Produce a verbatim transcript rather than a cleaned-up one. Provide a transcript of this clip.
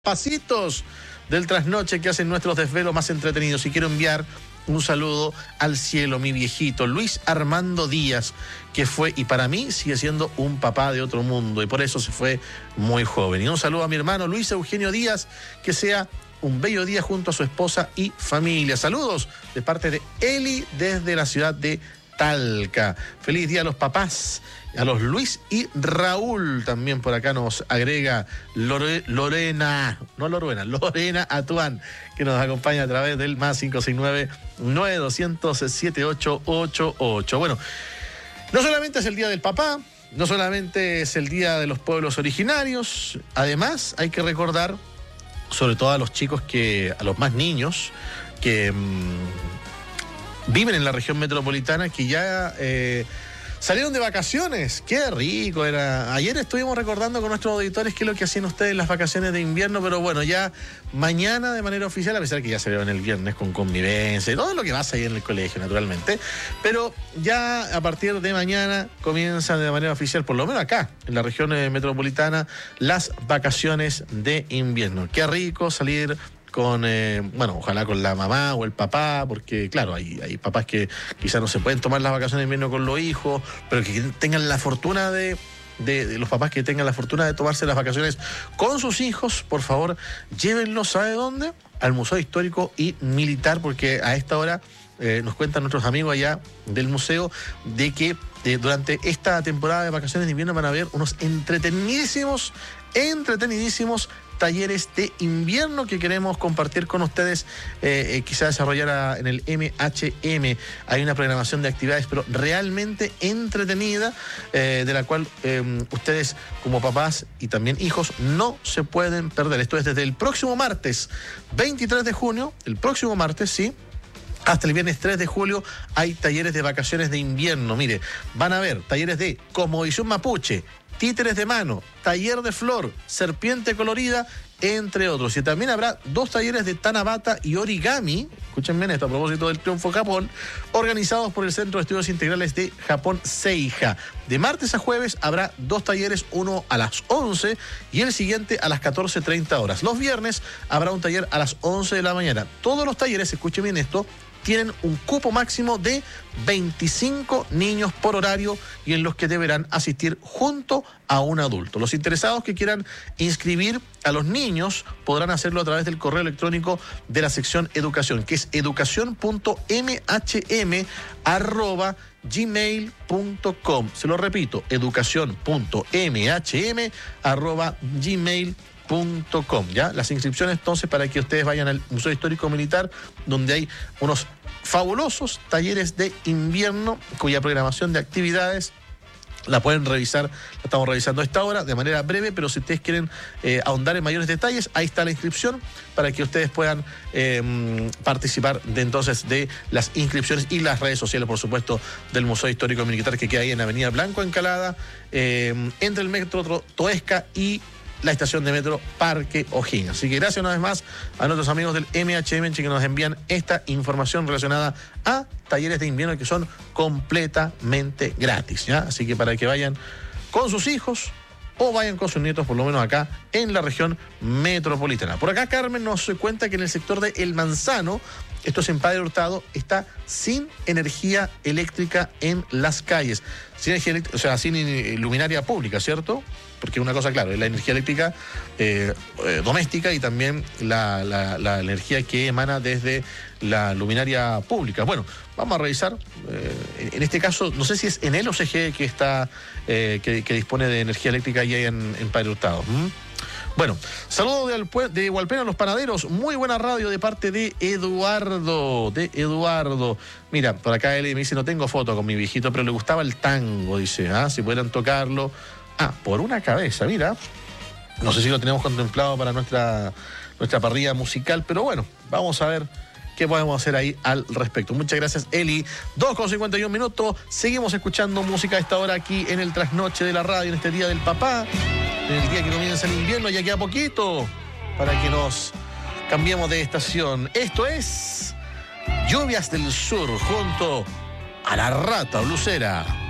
pasitos del trasnoche que hacen nuestros desvelos más entretenidos. Y quiero enviar un saludo al cielo, mi viejito, Luis Armando Díaz, que fue, y para mí sigue siendo un papá de otro mundo, y por eso se fue muy joven. Y un saludo a mi hermano Luis Eugenio Díaz, que sea un bello día junto a su esposa y familia. Saludos de parte de Eli desde la ciudad de Talca. Feliz día a los papás, a los Luis y Raúl. También por acá nos agrega Lore, Lorena, no Lorena, Lorena Atuán, que nos acompaña a través del más cinco seis nueve, nueve dos cero cero, siete ocho ocho ocho. Bueno, no solamente es el día del papá, no solamente es el día de los pueblos originarios, además hay que recordar, sobre todo a los chicos, que a los más niños que mmm, viven en la región metropolitana, que ya eh, salieron de vacaciones. ¡Qué rico era! Ayer estuvimos recordando con nuestros auditores qué es lo que hacían ustedes en las vacaciones de invierno, pero bueno, ya mañana de manera oficial, a pesar que ya se vieron el viernes con convivencia y todo lo que pasa ahí en el colegio, naturalmente, pero ya a partir de mañana comienzan de manera oficial, por lo menos acá, en la región eh, metropolitana, las vacaciones de invierno. ¡Qué rico salir con, eh, bueno, ojalá con la mamá o el papá, porque claro, hay, hay papás que quizás no se pueden tomar las vacaciones de invierno con los hijos, pero que tengan la fortuna de, de, de los papás que tengan la fortuna de tomarse las vacaciones con sus hijos, por favor, llévenlos, ¿sabe dónde? Al Museo Histórico y Militar, porque a esta hora eh, nos cuentan nuestros amigos allá del museo de que eh, durante esta temporada de vacaciones de invierno van a haber unos entretenidísimos, entretenidísimos talleres de invierno que queremos compartir con ustedes, eh, eh, quizá desarrollar a, en el M H M. Hay una programación de actividades, pero realmente entretenida, eh, de la cual eh, ustedes como papás y también hijos no se pueden perder. Esto es desde el próximo martes veintitrés de junio, el próximo martes, sí, hasta el viernes tres de julio hay talleres de vacaciones de invierno. Mire, van a haber talleres de cosmovisión mapuche, títeres de mano, taller de flor, serpiente colorida, entre otros. Y también habrá dos talleres de Tanabata y origami, escuchen bien esto a propósito del triunfo Japón, organizados por el Centro de Estudios Integrales de Japón Seija. De martes a jueves habrá dos talleres, uno a las once y el siguiente a las catorce treinta horas. Los viernes habrá un taller a las once de la mañana. Todos los talleres, escuchen bien esto, tienen un cupo máximo de veinticinco niños por horario y en los que deberán asistir junto a un adulto. Los interesados que quieran inscribir a los niños podrán hacerlo a través del correo electrónico de la sección educación, que es educación punto m h m arroba gmail punto com. Se lo repito, educación punto m h m arroba gmail punto com. ¿Ya? Las inscripciones entonces para que ustedes vayan al Museo Histórico Militar, donde hay unos fabulosos talleres de invierno cuya programación de actividades la pueden revisar, la estamos revisando a esta hora de manera breve, pero si ustedes quieren eh, ahondar en mayores detalles, ahí está la inscripción para que ustedes puedan eh, participar de entonces de las inscripciones y las redes sociales, por supuesto, del Museo Histórico Militar, que queda ahí en Avenida Blanco Encalada, eh, entre el metro Toesca y la estación de metro Parque O'Higgins. Así que gracias una vez más a nuestros amigos del M H M que nos envían esta información relacionada a talleres de invierno que son completamente gratis, ¿ya? Así que para que vayan con sus hijos o vayan con sus nietos, por lo menos acá en la región metropolitana. Por acá Carmen nos cuenta que en el sector de El Manzano, esto es en Padre Hurtado, está sin energía eléctrica en las calles. Sin energía eléctrica, o sea, sin luminaria pública, ¿cierto? Porque una cosa, claro, es la energía eléctrica eh, eh, doméstica y también la, la, la energía que emana desde la luminaria pública. Bueno, vamos a revisar. Eh, en este caso, no sé si es Enel o C G E que está eh, que, que dispone de energía eléctrica allá en, en Padre Hurtado. ¿Mm? Bueno, saludos de, Alpue- de Hualpeno a los panaderos. Muy buena radio de parte de Eduardo. De Eduardo. Mira, por acá él me dice, no tengo foto con mi viejito, pero le gustaba el tango, dice. ¿Ah? Si pudieran tocarlo. Ah, por una cabeza, mira. No sé si lo tenemos contemplado para nuestra, nuestra parrilla musical, pero bueno, vamos a ver qué podemos hacer ahí al respecto. Muchas gracias, Eli. dos con cincuenta y un minutos. Seguimos escuchando música a esta hora aquí en el trasnoche de la radio, en este día del papá, en el día que comienza el invierno, ya queda poquito para que nos cambiemos de estación. Esto es Lluvias del Sur junto a la Rata Blusera.